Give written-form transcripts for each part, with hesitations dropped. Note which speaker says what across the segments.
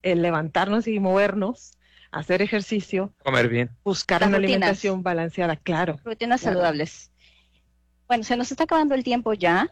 Speaker 1: el levantarnos y movernos, hacer ejercicio,
Speaker 2: comer bien,
Speaker 1: buscar una alimentación balanceada, claro.
Speaker 3: Rutinas saludables. Bueno, se nos está acabando el tiempo ya,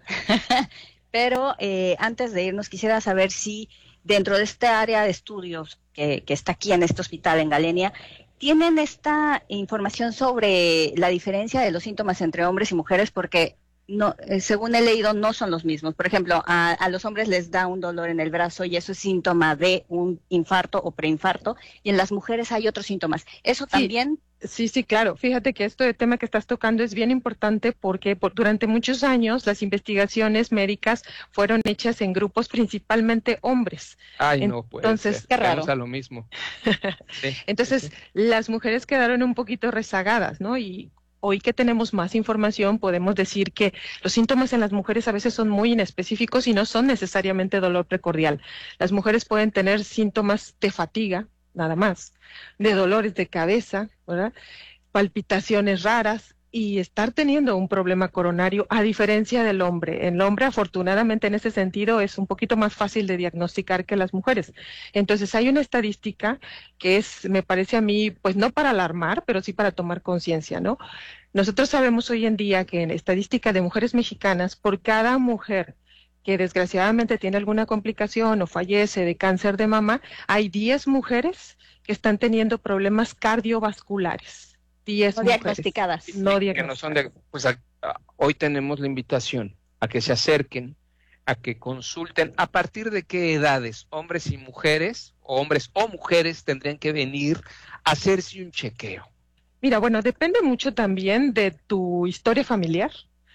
Speaker 3: pero antes de irnos quisiera saber si dentro de esta área de estudios que está aquí en este hospital en Galenia, ¿tienen esta información sobre la diferencia de los síntomas entre hombres y mujeres? Porque no, según he leído, no son los mismos. Por ejemplo, a los hombres les da un dolor en el brazo y eso es síntoma de un infarto o preinfarto, y en las mujeres hay otros síntomas. ¿Eso también?
Speaker 1: Sí, claro. Fíjate que este tema que estás tocando es bien importante porque durante muchos años las investigaciones médicas fueron hechas en grupos principalmente hombres.
Speaker 2: Ay, no, pues.
Speaker 1: Entonces, qué raro.
Speaker 2: A lo mismo.
Speaker 1: Sí, entonces, las mujeres quedaron un poquito rezagadas, ¿no? Y hoy que tenemos más información, podemos decir que los síntomas en las mujeres a veces son muy inespecíficos y no son necesariamente dolor precordial. Las mujeres pueden tener síntomas de fatiga, nada más, de dolores de cabeza, ¿verdad? Palpitaciones raras y estar teniendo un problema coronario, a diferencia del hombre. El hombre, afortunadamente, en ese sentido, es un poquito más fácil de diagnosticar que las mujeres. Entonces, hay una estadística que es, me parece a mí, pues no para alarmar, pero sí para tomar conciencia, ¿no? Nosotros sabemos hoy en día que en estadística de mujeres mexicanas, por cada mujer que desgraciadamente tiene alguna complicación o fallece de cáncer de mama, hay 10 mujeres que están teniendo problemas cardiovasculares. 10 mujeres
Speaker 3: diagnosticadas.
Speaker 2: No diagnosticadas. Pues hoy tenemos la invitación a que se acerquen, a que consulten. ¿A partir de qué edades hombres y mujeres, o hombres o mujeres, tendrían que venir a hacerse un chequeo?
Speaker 1: Mira, bueno, depende mucho también de tu historia familiar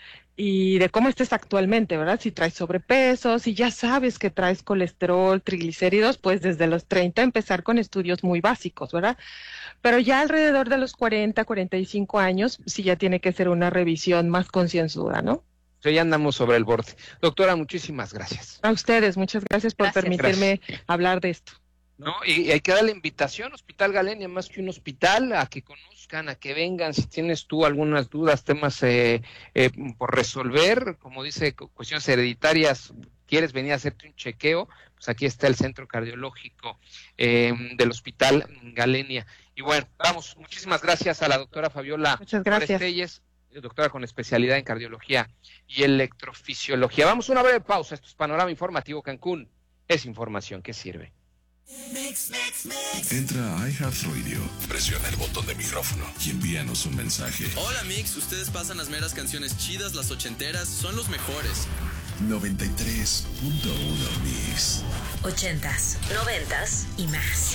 Speaker 1: y de cómo estés actualmente, ¿verdad? Si traes sobrepeso, si ya sabes que traes colesterol, triglicéridos, pues desde los 30 empezar con estudios muy básicos, ¿verdad? Pero ya alrededor de los 40, 45 años, sí ya tiene que ser una revisión más concienzuda, ¿no?
Speaker 2: Sí, ya andamos sobre el borde. Doctora, muchísimas gracias.
Speaker 1: A ustedes, muchas gracias por permitirme hablar de esto.
Speaker 2: ¿No? Y hay que dar la invitación, Hospital Galenia, más que un hospital, a que conozcan, a que vengan, si tienes tú algunas dudas, temas por resolver, como dice, cuestiones hereditarias, quieres venir a hacerte un chequeo, pues aquí está el centro cardiológico del Hospital Galenia. Y bueno, vamos, muchísimas gracias a la doctora Fabiola Telles, doctora con especialidad en cardiología y electrofisiología. Vamos a una breve pausa, esto es Panorama Informativo Cancún, es información que sirve.
Speaker 4: Entra a iHeartRadio, presiona el botón de micrófono y envíanos un mensaje.
Speaker 5: Hola Mix, ustedes pasan las meras canciones chidas, las ochenteras, son los mejores.
Speaker 4: 93.1 Mix.
Speaker 6: 80s, 90s y más.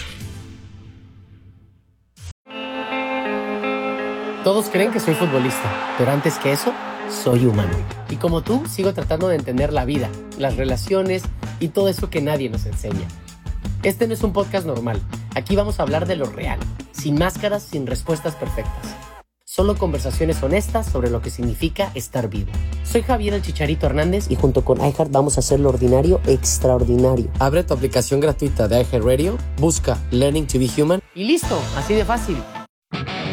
Speaker 7: Todos creen que soy futbolista, pero antes que eso, soy humano. Y como tú, sigo tratando de entender la vida, las relaciones y todo eso que nadie nos enseña. Este no es un podcast normal. Aquí vamos a hablar de lo real, sin máscaras, sin respuestas perfectas. Solo conversaciones honestas sobre lo que significa estar vivo. Soy Javier el Chicharito Hernández y junto con iHeart vamos a hacer lo ordinario extraordinario. Abre tu aplicación gratuita de iHeartRadio, busca Learning to be Human y listo, así de fácil.